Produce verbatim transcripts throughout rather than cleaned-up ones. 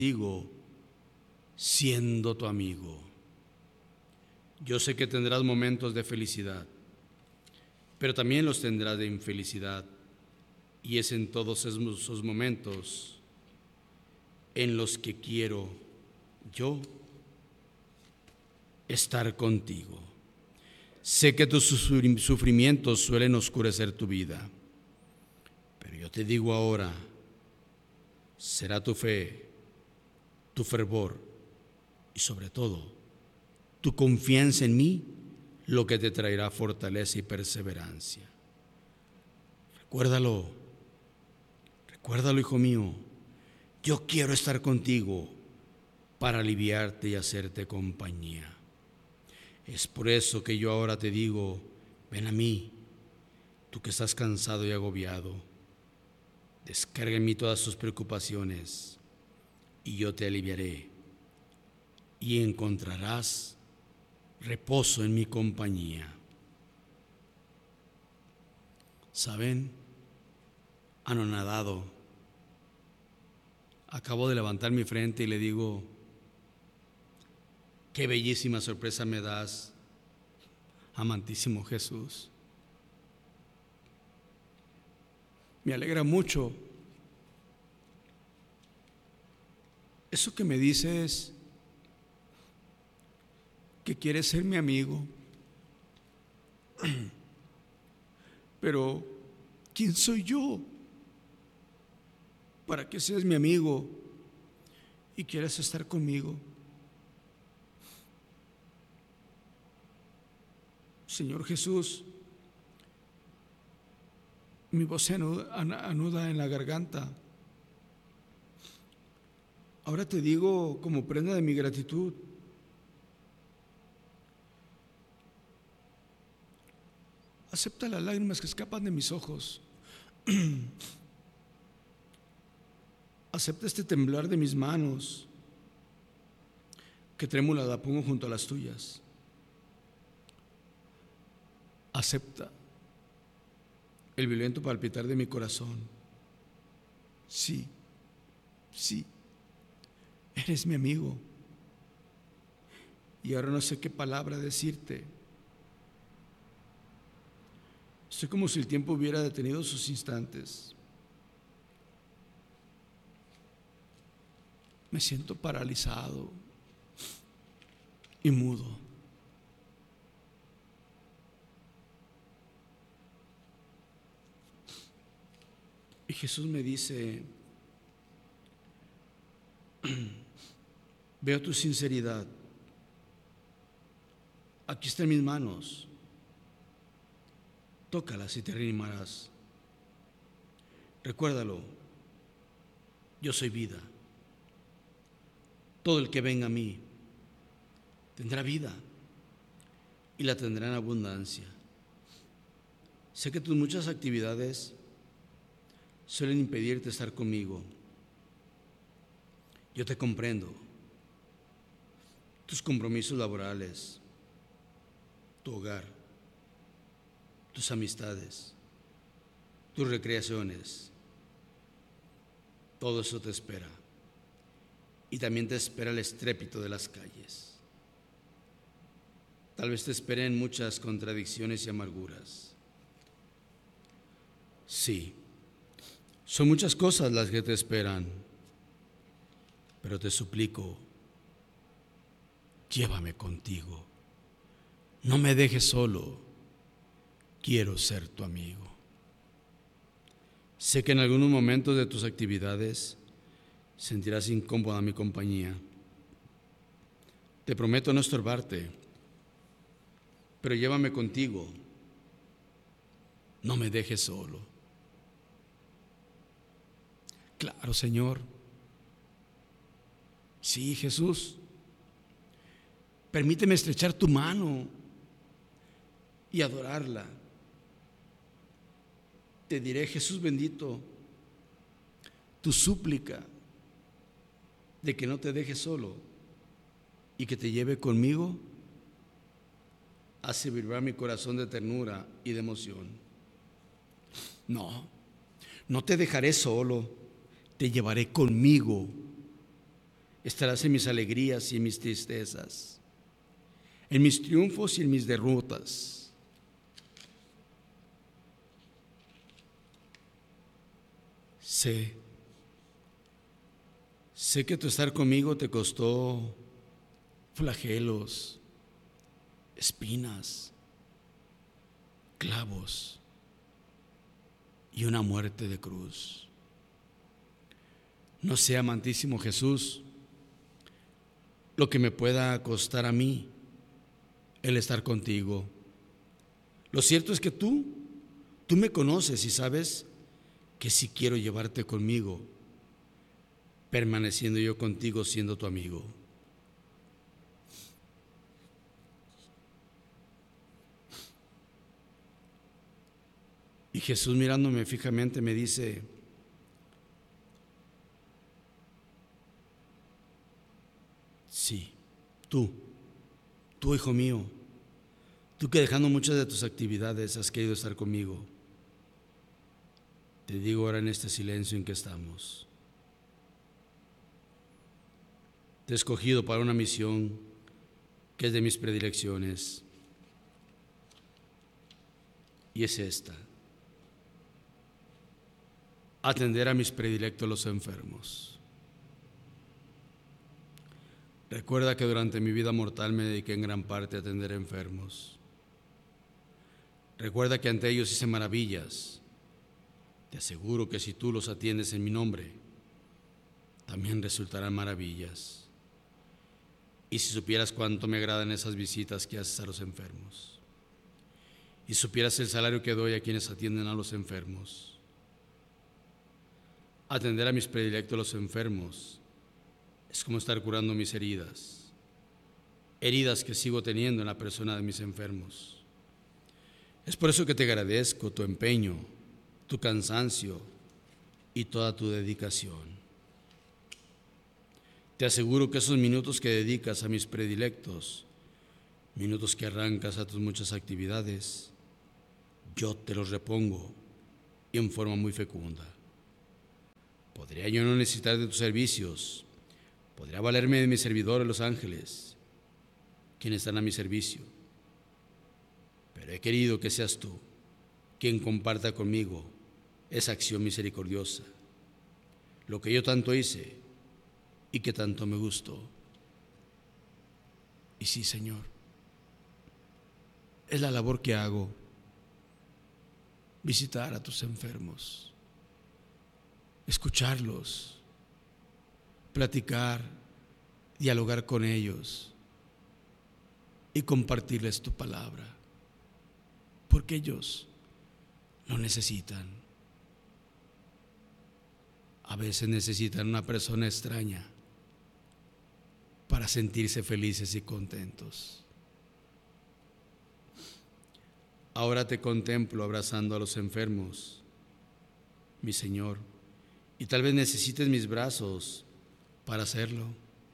Digo, siendo tu amigo. Yo sé que tendrás momentos de felicidad, pero también los tendrás de infelicidad. Y es en todos esos momentos en los que quiero yo estar contigo. Sé que tus sufrimientos suelen oscurecer tu vida, pero yo te digo ahora, será tu fe, tu fervor y sobre todo tu confianza en mí lo que te traerá fortaleza y perseverancia. Recuérdalo, recuérdalo, hijo mío, yo quiero estar contigo para aliviarte y hacerte compañía. Es por eso que yo ahora te digo, ven a mí, tú que estás cansado y agobiado, descarga en mí todas tus preocupaciones y yo te aliviaré y encontrarás reposo en mi compañía. ¿Saben? Anonadado, acabo de levantar mi frente y le digo, qué bellísima sorpresa me das, amantísimo Jesús. Me alegra mucho eso que me dices, que quieres ser mi amigo. Pero, ¿quién soy yo para que seas mi amigo y quieras estar conmigo? Señor Jesús, mi voz se anuda en la garganta. Ahora te digo como prenda de mi gratitud, acepta las lágrimas que escapan de mis ojos. Acepta este temblar de mis manos, que trémula la pongo junto a las tuyas. Acepta el violento palpitar de mi corazón. Sí, sí, eres mi amigo. Y ahora no sé qué palabra decirte. Estoy como si el tiempo hubiera detenido sus instantes. Me siento paralizado y mudo. Y Jesús me dice, veo tu sinceridad. Aquí están mis manos. Tócalas y te reanimarás. Recuérdalo, yo soy vida. Todo el que venga a mí tendrá vida y la tendrá en abundancia. Sé que tus muchas actividades suelen impedirte estar conmigo. Yo te comprendo. Tus compromisos laborales, tu hogar, tus amistades, tus recreaciones, todo eso te espera. Y también te espera el estrépito de las calles. Tal vez te esperen muchas contradicciones y amarguras. Sí, son muchas cosas las que te esperan, pero te suplico, llévame contigo. No me dejes solo, quiero ser tu amigo. Sé que en algunos momentos de tus actividades sentirás incómoda mi compañía. Te prometo no estorbarte, pero llévame contigo. No me dejes solo. Claro, Señor. Sí, Jesús. Permíteme estrechar tu mano y adorarla. Te diré, Jesús bendito, tu súplica de que no te dejes solo y que te lleve conmigo hace vibrar mi corazón de ternura y de emoción. No, no te dejaré solo, te llevaré conmigo Estarás en mis alegrías y en mis tristezas, en mis triunfos y en mis derrotas. Sé, sé que tu estar conmigo te costó flagelos, espinas, clavos y una muerte de cruz. No sé, amantísimo Jesús, lo que me pueda costar a mí el estar contigo. Lo cierto es que tú, tú me conoces y sabes que si quiero llevarte conmigo, permaneciendo yo contigo siendo tu amigo. Y Jesús, mirándome fijamente, me dice: sí, tú, tú, hijo mío, tú que dejando muchas de tus actividades has querido estar conmigo. Te digo ahora en este silencio en que estamos, te he escogido para una misión que es de mis predilecciones, y es esta: atender a mis predilectos los enfermos. Recuerda que durante mi vida mortal me dediqué en gran parte a atender enfermos. Recuerda que ante ellos hice maravillas. Te aseguro que si tú los atiendes en mi nombre, también resultarán maravillas. Y si supieras cuánto me agradan esas visitas que haces a los enfermos, y supieras el salario que doy a quienes atienden a los enfermos. Atender a mis predilectos los enfermos es como estar curando mis heridas, heridas que sigo teniendo en la persona de mis enfermos. Es por eso que te agradezco tu empeño, tu cansancio y toda tu dedicación. Te aseguro que esos minutos que dedicas a mis predilectos, minutos que arrancas a tus muchas actividades, yo te los repongo y en forma muy fecunda. Podría yo no necesitar de tus servicios, podría valerme de mis servidores los ángeles, quienes están a mi servicio, pero he querido que seas tú quien comparta conmigo esa acción misericordiosa, lo que yo tanto hice y que tanto me gustó. Y sí, Señor, es la labor que hago, visitar a tus enfermos, escucharlos, platicar, dialogar con ellos y compartirles tu palabra, porque ellos lo necesitan. A veces necesitan una persona extraña para sentirse felices y contentos. Ahora te contemplo abrazando a los enfermos, mi Señor, y tal vez necesites mis brazos para hacerlo.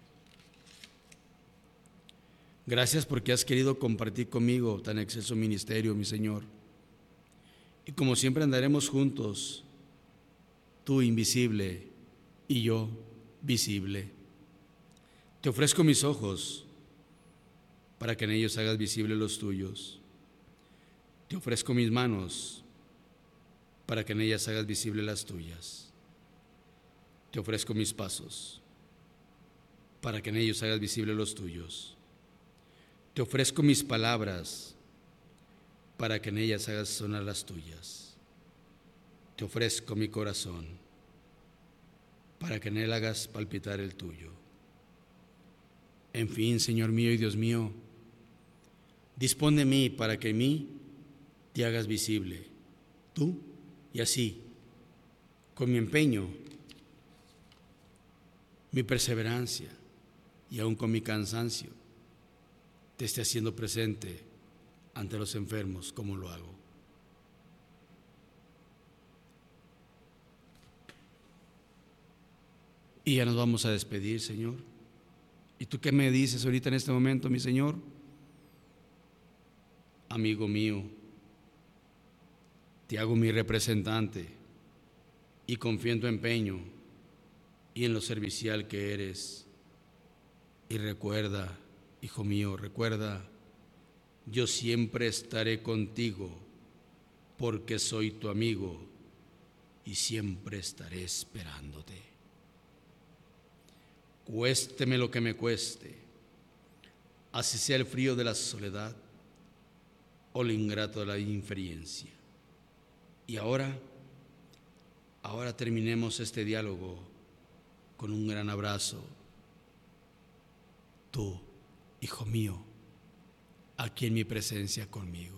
Gracias porque has querido compartir conmigo tan excelso ministerio, mi Señor. Y como siempre andaremos juntos, tú invisible y yo visible. Te ofrezco mis ojos para que en ellos hagas visibles los tuyos. Te ofrezco mis manos para que en ellas hagas visibles las tuyas. Te ofrezco mis pasos para que en ellos hagas visibles los tuyos. Te ofrezco mis palabras para que en ellas hagas sonar las tuyas. Te ofrezco mi corazón para que en él hagas palpitar el tuyo. En fin, Señor mío y Dios mío, dispón de mí para que en mí te hagas visible, tú, y así, con mi empeño, mi perseverancia y aún con mi cansancio, te esté haciendo presente ante los enfermos como lo hago. Y ya nos vamos a despedir, Señor. ¿Y tú qué me dices ahorita en este momento, mi Señor? Amigo mío, te hago mi representante y confío en tu empeño y en lo servicial que eres Y recuerda, hijo mío, recuerda, yo siempre estaré contigo porque soy tu amigo y siempre estaré esperándote. Cuésteme lo que me cueste, así sea el frío de la soledad o lo ingrato de la indiferencia. Y ahora, ahora terminemos este diálogo con un gran abrazo. Tú, hijo mío, aquí en mi presencia conmigo.